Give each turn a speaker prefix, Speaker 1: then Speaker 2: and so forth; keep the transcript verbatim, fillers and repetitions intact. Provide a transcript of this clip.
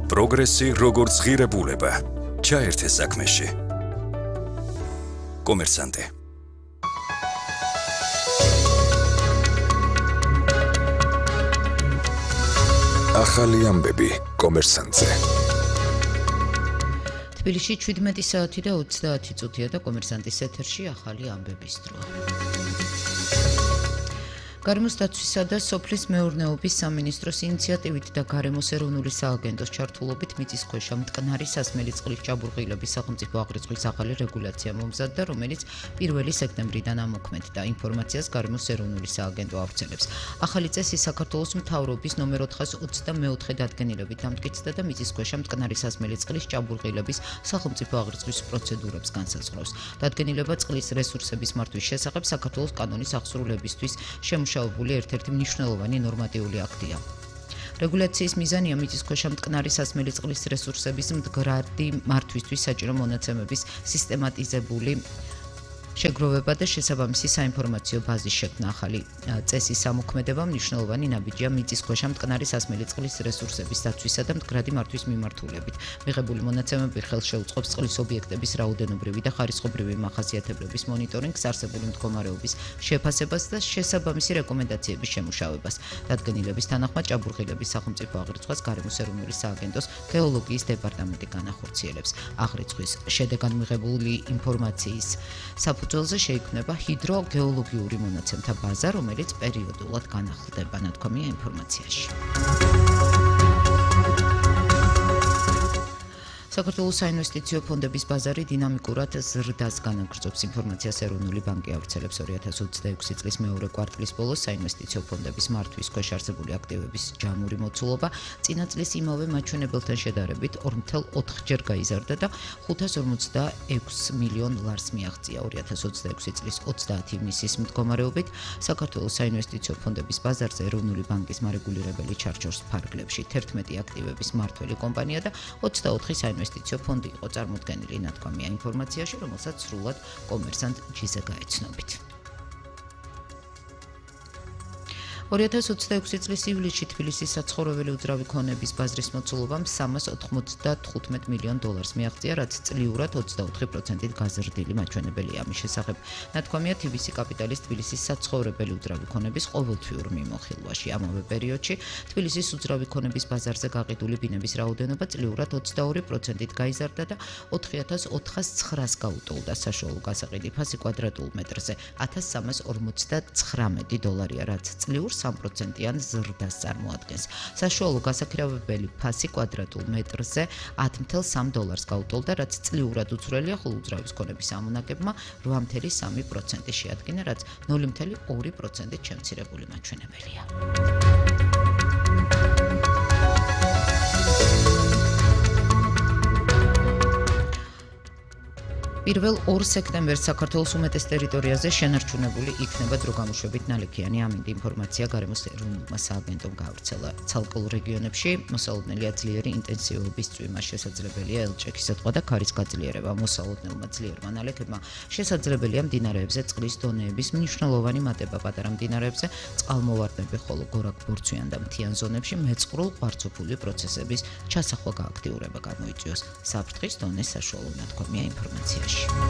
Speaker 1: პროგრესი როგორც ღირებულება. ჩაერთე საქმეში. კომერსანტი. ახალი ამბები კომერსანტზე.
Speaker 2: თბილისში შვიდმეტი საათი და ოცდაათი წუთია და კომერსანტის ეთერში ახალი ამბების დრო. გარემოს დაცვისა და სოფლის მეურნეობის სამინისტროს ინიციატივით და გარემოს ეროვნული სააგენტოს ჩართულობით მიწისქვეშა მტკნარი სასმელი წყლის ჭაბურღილების სახელმწიფო აღრიცხვის ახალი რეგულაცია მომზადდა, რომელიც პირველი სექტემბრიდან ამოქმედდა. ინფორმაციას გარემოს ეროვნული სააგენტო ავრცელებს. ახალი წესი საქართველოს მთავრობის ნომერ ოთხას ოცდამეოთხე დადგენილებით დამტკიცდა და მიწისქვეშა მტკნარი სასმელი წყლის ჭაბურღილების სახელმწიფო აღრიცხვის პროცედურებს განსაზღვრავს. დადგენილება წყლის რესურსების მართვის შესახებ საქართველოს კანონის აღსრულებისთვის შემუშავებული ერთ-ერთი მნიშვნელოვანი ნორმატიული აქტია. რეგულაციის მიზანია მიწისქვეშა მტკნარი სასმელი წყლის რესურსების მდგრადი მართვისთვის საჭირო მონაცემების სისტემატიზებული შეგროვება და შესაბამისი საინფორმაციო ბაზის შექმნა. ახალი წესის ამოქმედება მნიშვნელოვანი ნაბიჯია მიწისქვეშა მტკნარი სასმელი წყლის რესურსების დაცვისა და მდგრადი მართვის მიმართულებით. მიღებული მონაცემები ხელშეუწყობს წყლის ობიექტების რაოდენობრივი და ხარისხობრივი მახასიათებლების მონიტორინგს, არსებული მდგომარეობის შეფასებას და შესაბამისი რეკომენდაციების შემუშავებას. დადგენილების თანახმად ჭაბურღილების სახელმწიფო აღრიცხვას გარემოს ეროვნული სააგენტოს გეოლოგიის დეპარტამენტი განახორციელებს. აღრიცხვის შედეგად მიღებული ინფორმაციის საფუძველზე შეიქმნება ჰიდროგეოლოგიური მონაცემთა ბაზა, რომელიც პერიოდულად განახლდება, ნათქვამია ინფორმაციაში. საქართველოს საინვესტიციო ფონდების ბაზარი დინამიკურად ზრდას განაგრძობს. ინფორმაციას ეროვნული ბანკი ავრცელებს. ორი ათას ოცდაექვსი წლის მეორე კვარტლის ბოლოს საინვესტიციო ფონდების მართვის ქვეშ არსებული აქტივების ჯამური მოცულობა წინა წლის იმავე მაჩვენებელთან შედარებით ორ-ოთხჯერ გაიზარდა და ხუთას ორმოცდაექვს მილიონ ლარს მიაღწია. ორი ათას ოცდაექვსი წლის ოცდაათი ივნისის მდგომარეობით საქართველოს საინვესტიციო ფონდების ბაზარზე ეროვნული ბანკის მარეგულირებელი ჩარჩოს ფარგლებში თერთმეტი აქტივების მმართველი კომპანია და ოცდაოთხი საინვესტიციო ფონდი იყო წარმოდგენილი, ნათქვამია ინფორმაციაში, რომელსაც სრულად კომერსანტ ჯიზე გაეცნობით. ორი ათას ოცდაექვსი წლის ივლისში თბილისის საცხოვრებელი უძრავი ქონების ბაზრის მოცულობამ სამას ოთხმოცდათხუთმეტ მილიონ დოლარს მიაღწია, რაც წლიურად ოცდაოთხი პროცენტით გაზრდილი მაჩვენებელია. ამის შესახებ ნათქვამია თი ვი სი კაპიტალის თბილისის საცხოვრებელი უძრავი ქონების ყოველთვიურ მიმოხილვაში. ამავე პერიოდში თბილისის უძრავი ქონების ბაზარზე გაყიდული ბინების რაოდენობა წლიურად ოცდაორი პროცენტით გაიზარდა და ოთხი ათას ოთხასცხრას გაუტოლდა. საშუალო გასაყიდი ფასი კვადრატულ მეტრზე ათას სამას ორმოცდაცხრამეტი დოლარია, რაც წლიურ სამ პროცენტიან ზრდას წარმოადგენს. საშუალო გასაქირავებელი ფასი კვადრატულ მეტრზე ათი დოლარს გაუტოლდა, რაც წლიურად უცვლელია, ხოლო უძრავის ქონების ამონაკებმა რვა ცალკე სამი პროცენტი შეადგინა, რაც ნული ცალკე ორი პროცენტით შემცირებული მაჩვენებელია. პირველ ორ სექტემბერს საქართველოს უმეტეს ტერიტორიაზე შენარჩუნებული იქნება დროგამოშვებით ნალექიანი ამინდი. ინფორმაცია გარემოს ეროვნულმა სააგენტომ გაავრცელა. ცალკეულ რეგიონებში მოსალოდნელია ძლიერი ინტენსივობის წვიმა, შესაძლებელია ელჭექის სიტყვა და ქარის გაძლიერება. მოსალოდნელმა ძლიერმა ნალექებმა შესაძლებელია მდინარეებზე წყლის დონეების მნიშვნელოვანი მატება, პატარა მდინარეებზე წყალმოვარდნები, ხოლო გორაკ-ბორცვიან და მთიან ზონებში მეწყრულ ღვარცოფული პროცესების ჩასახვა გააქტიურება გამოიწვიოს. საფრთხის დონე საშუალო, ნათქვამია ინფორმაციაში.